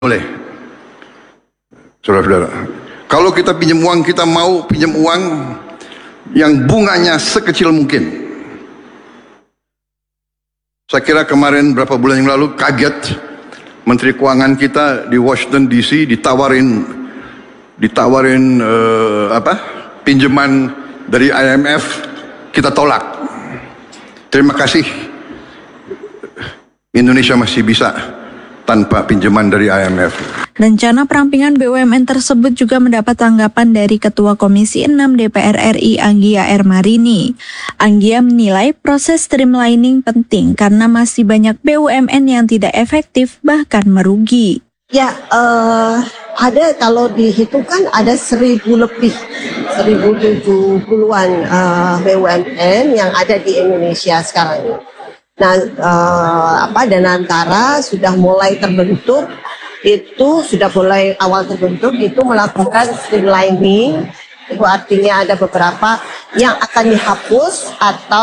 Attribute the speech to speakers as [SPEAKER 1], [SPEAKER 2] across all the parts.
[SPEAKER 1] Boleh, saudara-saudara. Kalau kita pinjam uang, kita mau pinjam uang yang bunganya sekecil mungkin. Saya kira kemarin berapa bulan yang lalu kaget Menteri Keuangan kita di Washington DC ditawarin pinjaman dari IMF, kita tolak. Terima kasih, Indonesia masih bisa tanpa pinjaman dari IMF.
[SPEAKER 2] Rencana perampingan BUMN tersebut juga mendapat tanggapan dari Ketua Komisi 6 DPR RI Anggia R. Marini. Anggia menilai proses streamlining penting karena masih banyak BUMN yang tidak efektif bahkan merugi.
[SPEAKER 3] Ya, ada kalau dihitungkan ada 1.000 lebih, 1.070-an BUMN yang ada di Indonesia sekarang ini. Nah, Danantara sudah mulai terbentuk, itu sudah mulai awal terbentuk, itu melakukan streamlining, itu artinya ada beberapa yang akan dihapus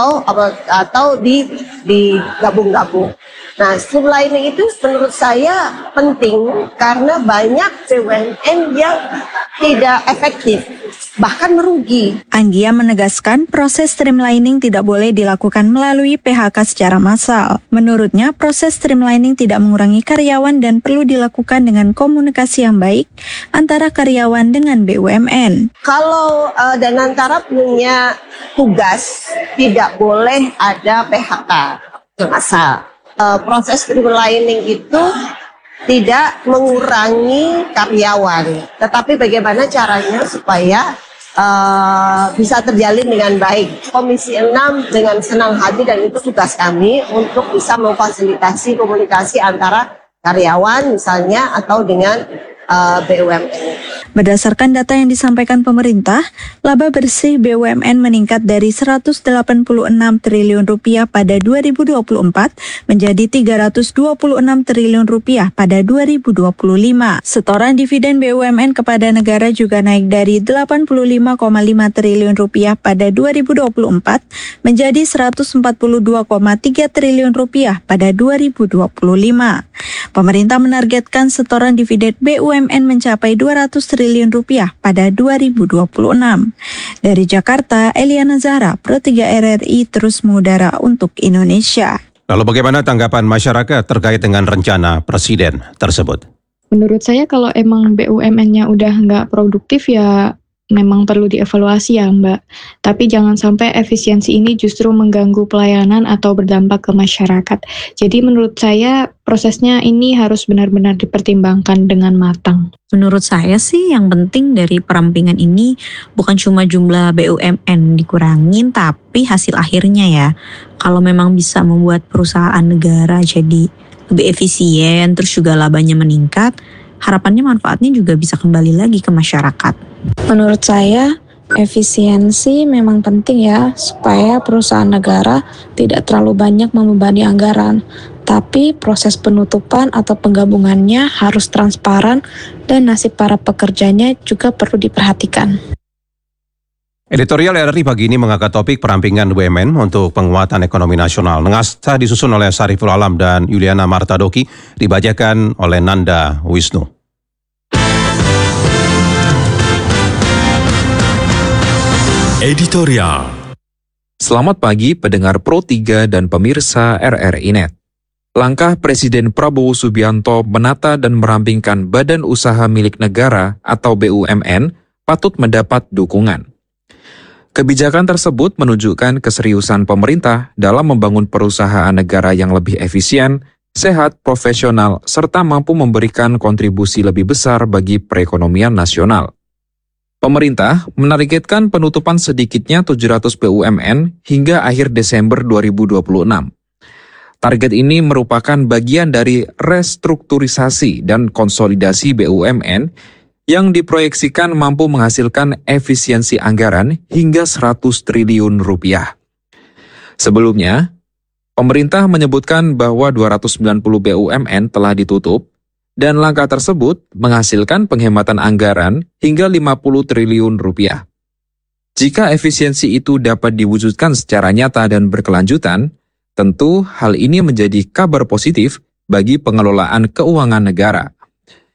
[SPEAKER 3] atau digabung-gabung. Nah, streamlining itu menurut saya penting karena banyak BUMN yang tidak efektif, bahkan merugi.
[SPEAKER 2] Anggia menegaskan proses streamlining tidak boleh dilakukan melalui PHK secara massal. Menurutnya, proses streamlining tidak mengurangi karyawan dan perlu dilakukan dengan komunikasi yang baik antara karyawan dengan BUMN.
[SPEAKER 3] Kalau Danantara punya tugas, tidak boleh ada PHK massal. Proses streamlining itu tidak mengurangi karyawan, tetapi bagaimana caranya supaya bisa terjalin dengan baik. Komisi 6 dengan senang hati, dan itu tugas kami untuk bisa memfasilitasi komunikasi antara karyawan misalnya atau dengan BUMN.
[SPEAKER 2] Berdasarkan data yang disampaikan pemerintah, laba bersih BUMN meningkat dari 186 triliun rupiah pada 2024 menjadi 326 triliun rupiah pada 2025. Setoran dividen BUMN kepada negara juga naik dari 85,5 triliun rupiah pada 2024 menjadi 142,3 triliun rupiah pada 2025. Pemerintah menargetkan setoran dividen BUMN mencapai 200 triliun rupiah pada 2026. Dari Jakarta, Eliana Zahra, Pro 3 RRI terus mengudara untuk Indonesia.
[SPEAKER 4] Lalu bagaimana tanggapan masyarakat terkait dengan rencana Presiden tersebut?
[SPEAKER 5] Menurut saya kalau emang BUMN-nya udah nggak produktif ya memang perlu dievaluasi ya Mbak. Tapi jangan sampai efisiensi ini justru mengganggu pelayanan atau berdampak ke masyarakat. Jadi menurut saya prosesnya ini harus benar-benar dipertimbangkan dengan matang.
[SPEAKER 6] Menurut saya sih yang penting dari perampingan ini bukan cuma jumlah BUMN dikurangin, tapi hasil akhirnya ya. Kalau memang bisa membuat perusahaan negara jadi lebih efisien, terus juga labanya meningkat, harapannya manfaatnya juga bisa kembali lagi ke masyarakat.
[SPEAKER 7] Menurut saya, efisiensi memang penting ya, supaya perusahaan negara tidak terlalu banyak membebani anggaran. Tapi proses penutupan atau penggabungannya harus transparan dan nasib para pekerjanya juga perlu diperhatikan.
[SPEAKER 4] Editorial RRI pagi ini mengangkat topik perampingan BUMN untuk penguatan ekonomi nasional. Naskah disusun oleh Sariful Alam dan Yuliana Martadoki, dibacakan oleh Nanda Wisnu.
[SPEAKER 8] Editorial. Selamat pagi pendengar Pro 3 dan pemirsa RRI Net. Langkah Presiden Prabowo Subianto menata dan merampingkan Badan Usaha Milik Negara atau BUMN patut mendapat dukungan. Kebijakan tersebut menunjukkan keseriusan pemerintah dalam membangun perusahaan negara yang lebih efisien, sehat, profesional, serta mampu memberikan kontribusi lebih besar bagi perekonomian nasional. Pemerintah menargetkan penutupan sedikitnya 700 BUMN hingga akhir Desember 2026. Target ini merupakan bagian dari restrukturisasi dan konsolidasi BUMN yang diproyeksikan mampu menghasilkan efisiensi anggaran hingga 100 triliun rupiah. Sebelumnya, pemerintah menyebutkan bahwa 290 BUMN telah ditutup, dan langkah tersebut menghasilkan penghematan anggaran hingga 50 triliun rupiah. Jika efisiensi itu dapat diwujudkan secara nyata dan berkelanjutan, tentu hal ini menjadi kabar positif bagi pengelolaan keuangan negara.